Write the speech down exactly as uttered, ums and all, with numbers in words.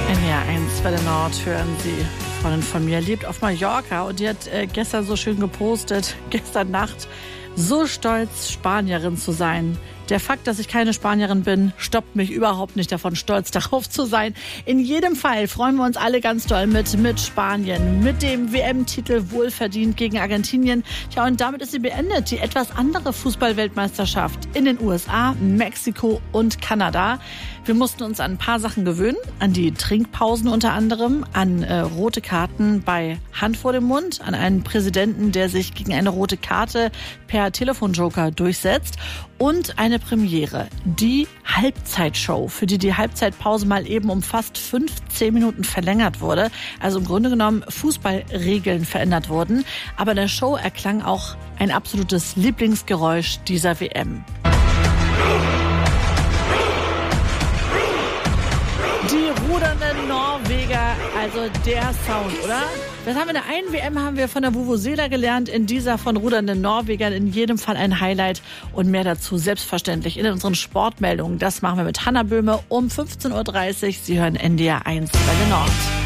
N D R eins Welle Nord hören Sie. Freundin von mir lebt auf Mallorca und die hat äh, gestern so schön gepostet, gestern Nacht, so stolz, Spanierin zu sein. Der Fakt, dass ich keine Spanierin bin, stoppt mich überhaupt nicht davon, stolz darauf zu sein. In jedem Fall freuen wir uns alle ganz doll mit, mit Spanien, mit dem W M-Titel wohlverdient gegen Argentinien. Ja, und damit ist sie beendet, die etwas andere Fußball-Weltmeisterschaft in den U S A, Mexiko und Kanada. Wir mussten uns an ein paar Sachen gewöhnen, an die Trinkpausen unter anderem, an äh, rote Karten bei Hand vor dem Mund, an einen Präsidenten, der sich gegen eine rote Karte per Telefonjoker durchsetzt und eine Premiere, die Halbzeitshow, für die die Halbzeitpause mal eben um fast fünfzehn Minuten verlängert wurde. Also im Grunde genommen Fußballregeln verändert wurden. Aber in der Show erklang auch ein absolutes Lieblingsgeräusch dieser W M. Die rudernden Norweger, also der Sound, oder? Das haben wir in der einen W M haben wir von der Vuvuzela gelernt, in dieser von rudernden Norwegern in jedem Fall ein Highlight und mehr dazu selbstverständlich in unseren Sportmeldungen. Das machen wir mit Hanna Böhme um fünfzehn Uhr dreißig. Sie hören N D R eins Welle Nord.